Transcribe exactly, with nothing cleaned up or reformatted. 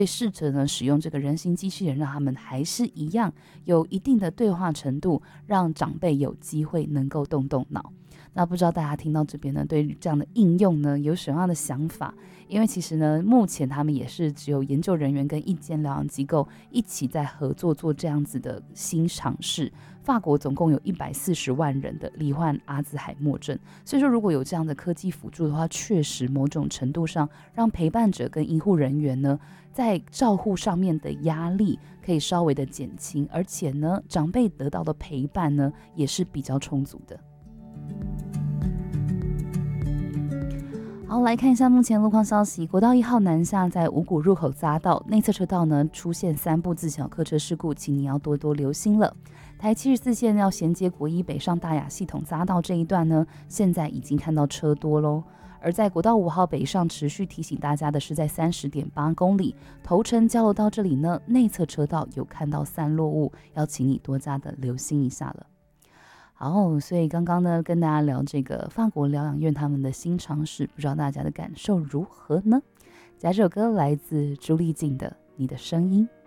试着呢使用这个人形机器人，让他们还是一样有一定的对话程度，让长辈有机会能够动动脑。那不知道大家听到这边呢，对于这样的应用呢有什么样的想法？因为其实呢，目前他们也是只有研究人员跟一间疗养机构一起在合作做这样子的新尝试。法国总共有一百四十万人的罹患阿兹海默症，所以说如果有这样的科技辅助的话，确实某种程度上让陪伴者跟医护人员呢，在照护上面的压力可以稍微的减轻，而且呢，长辈得到的陪伴呢，也是比较充足的。好，来看一下目前路况消息。国道一号南下在五股入口匝道内侧车道呢出现三部自小客车事故，请你要多多留心了。台七十四线要衔接国一北上大雅系统匝道这一段呢，现在已经看到车多咯。而在国道五号北上持续提醒大家的是，在 三十点八公里头城交流道这里呢，内侧车道有看到散落物，要请你多加的留心一下了。好，所以刚刚呢跟大家聊这个法国疗养院他们的新尝试，不知道大家的感受如何呢？这首歌来自朱丽静的《你的声音》。